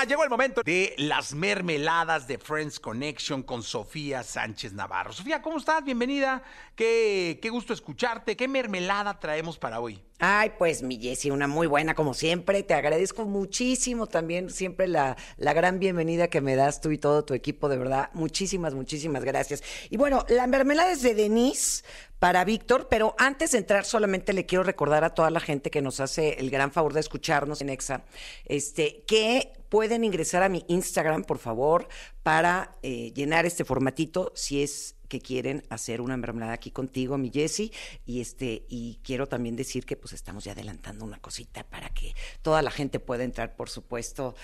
Llegó el momento de las mermeladas de Friends Connection con Sofía Sánchez Navarro. Sofía, ¿cómo estás? Bienvenida. Qué gusto escucharte. ¿Qué mermelada traemos para hoy? Ay, pues mi Jessy, una muy buena como siempre. Te agradezco muchísimo también siempre la gran bienvenida que me das tú y todo tu equipo, de verdad. Muchísimas gracias. Y bueno, la mermelada es de Denise para Víctor, pero antes de entrar solamente le quiero recordar a toda la gente que nos hace el gran favor de escucharnos en Exa, que pueden ingresar a mi Instagram, por favor, para llenar este formatito, si es que quieren hacer una mermelada aquí contigo, mi Jessy, y quiero también decir que pues estamos ya adelantando una cosita para que toda la gente pueda entrar, por supuesto,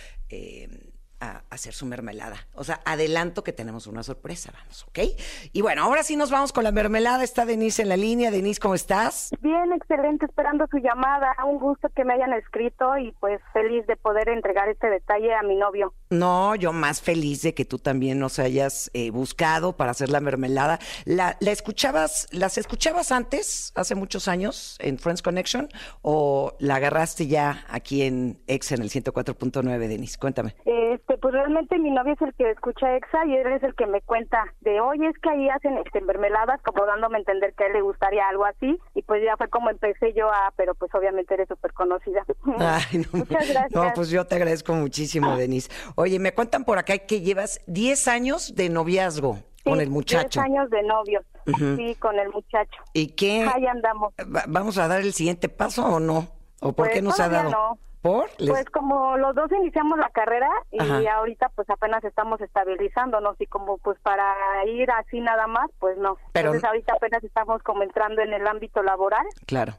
a hacer su mermelada. O sea, adelanto que tenemos una sorpresa, vamos, ¿ok? Y bueno, ahora sí nos vamos con la mermelada. Está Denise en la línea. Denise, ¿cómo estás? Bien, excelente, esperando su llamada. Un gusto que me hayan escrito y pues feliz de poder entregar este detalle a mi novio. No, yo más feliz de que tú también nos hayas buscado para hacer la mermelada. ¿Las escuchabas antes, hace muchos años, en Friends Connection, o la agarraste ya aquí en Exa en el 104.9, Denise? Cuéntame. Pues realmente mi novio es el que escucha Exa y él es el que me cuenta de, oye, es que ahí hacen mermeladas, como dándome a entender que a él le gustaría algo así, y pues ya fue como empecé yo pero pues obviamente eres súper conocida. Ay, no, muchas gracias. No, pues yo te agradezco muchísimo, Denise. Oye, me cuentan por acá que llevas 10 años de noviazgo con el muchacho. 10 años de novios, Uh-huh. Sí, con el muchacho. ¿Y qué? Ahí andamos. ¿Vamos a dar el siguiente paso o no? ¿O por Pues qué no se ha dado? no. ¿Por? Pues como los dos iniciamos la carrera y Ajá. ahorita pues apenas estamos estabilizándonos y como pues para ir así nada más, pues no. Pero entonces ahorita apenas estamos como entrando en el ámbito laboral. Claro.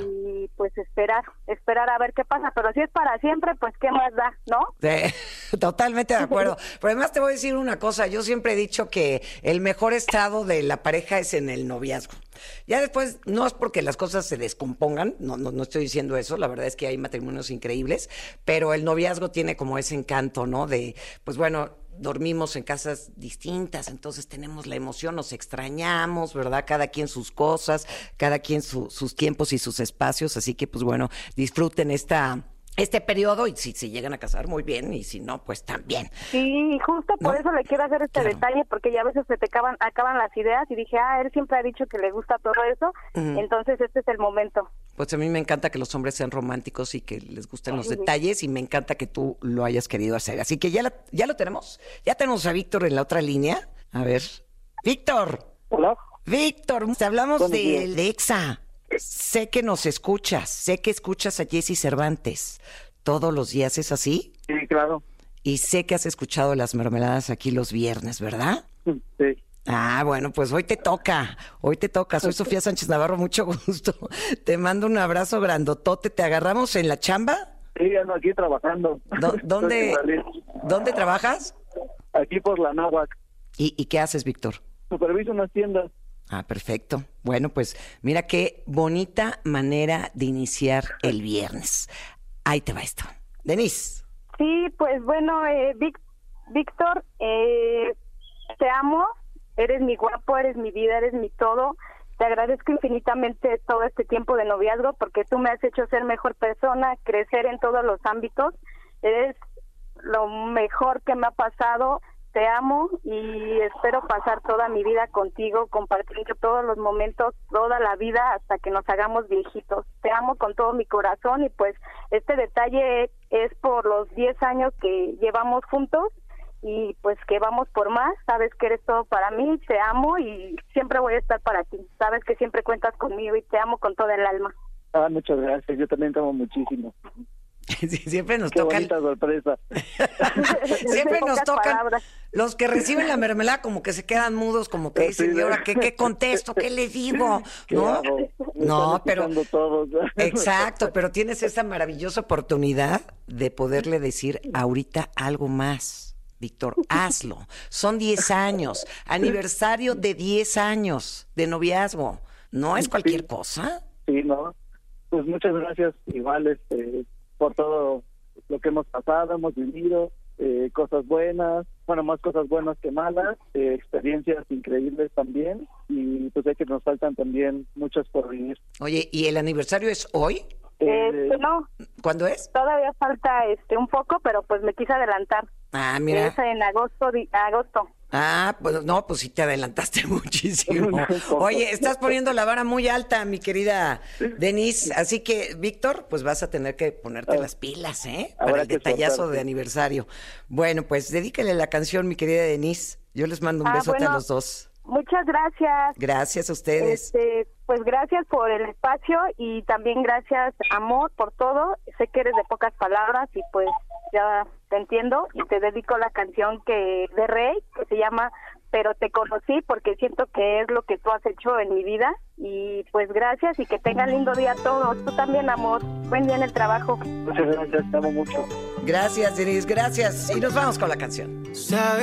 Y pues esperar a ver qué pasa, pero si es para siempre, pues qué más da, ¿no? Totalmente de acuerdo. Pero además te voy a decir una cosa, yo siempre he dicho que el mejor estado de la pareja es en el noviazgo. Ya después, no es porque las cosas se descompongan, no estoy diciendo eso, la verdad es que hay matrimonios increíbles, pero el noviazgo tiene como ese encanto, ¿no? De, pues bueno, dormimos en casas distintas, entonces tenemos la emoción, nos extrañamos, ¿verdad? Cada quien sus cosas, cada quien sus tiempos y sus espacios, así que pues bueno, disfruten este periodo y si se llegan a casar muy bien y si no, pues también. Sí, justo por eso le quiero hacer este detalle, porque ya a veces se te acaban las ideas y dije, él siempre ha dicho que le gusta todo eso, entonces este es el momento. Pues a mí me encanta que los hombres sean románticos y que les gusten los detalles y me encanta que tú lo hayas querido hacer. Así que ya lo tenemos. Ya tenemos a Víctor en la otra línea. A ver. ¡Víctor! Hola. Víctor, te hablamos de Exa. Sé que nos escuchas, sé que escuchas a Jessy Cervantes todos los días, ¿es así? Sí, claro. Y sé que has escuchado las mermeladas aquí los viernes, ¿verdad? Sí. Bueno, pues hoy te toca. Soy Sofía Sánchez Navarro, mucho gusto. Te mando un abrazo grandotote. ¿Te agarramos en la chamba? Sí, ando aquí trabajando. ¿Dónde trabajas? Aquí por la Náhuac. ¿Y qué haces, Víctor? Superviso unas tiendas. Perfecto. Bueno, pues mira qué bonita manera de iniciar el viernes. Ahí te va esto. Denise. Sí, pues bueno, Víctor, te amo, eres mi guapo, eres mi vida, eres mi todo. Te agradezco infinitamente todo este tiempo de noviazgo porque tú me has hecho ser mejor persona, crecer en todos los ámbitos. Eres lo mejor que me ha pasado. Te amo y espero pasar toda mi vida contigo, compartir todos los momentos, toda la vida hasta que nos hagamos viejitos. Te amo con todo mi corazón y pues este detalle es por los 10 años que llevamos juntos y pues que vamos por más. Sabes que eres todo para mí, te amo y siempre voy a estar para ti. Sabes que siempre cuentas conmigo y te amo con toda el alma. Muchas gracias, yo también te amo muchísimo. Sí, siempre nos Qué toca. bonita sorpresa. Siempre nos tocan los que reciben la mermelada como que se quedan mudos, como que dicen, Sí, ¿y ahora qué contesto? ¿Qué le digo? ¿No? No, pero todos. exacto, pero tienes esa maravillosa oportunidad de poderle decir ahorita algo más. Víctor, hazlo. Son 10 años, aniversario de 10 años de noviazgo. ¿No es cualquier cosa? Sí, no. Pues muchas gracias, igual, por todo lo que hemos pasado, hemos vivido, cosas buenas, bueno, más cosas buenas que malas, experiencias increíbles también, y pues sé que nos faltan también muchas por vivir. Oye, ¿y el aniversario es hoy? No, ¿Cuándo es? todavía falta un poco, pero pues me quise adelantar. Ah, mira. Es en agosto. Ah, pues no, pues sí te adelantaste muchísimo. Oye, estás poniendo la vara muy alta, mi querida Denise. Así que, Víctor, pues vas a tener que ponerte las pilas, ¿eh? Para el detallazo de aniversario. Bueno, pues dedícale la canción, mi querida Denise. Yo les mando un besote a los dos. Muchas gracias. Gracias a ustedes. Pues gracias por el espacio y también gracias, amor, por todo. Sé que eres de pocas palabras y pues ya te entiendo y te dedico la canción de Rey, que se llama Pero te conocí, porque siento que es lo que tú has hecho en mi vida. Y pues gracias y que tengan lindo día a todos. Tú también, amor. Buen día en el trabajo. Muchas gracias, te amo mucho. Gracias, Denise, gracias. Y nos vamos con la canción. ¿Sabes?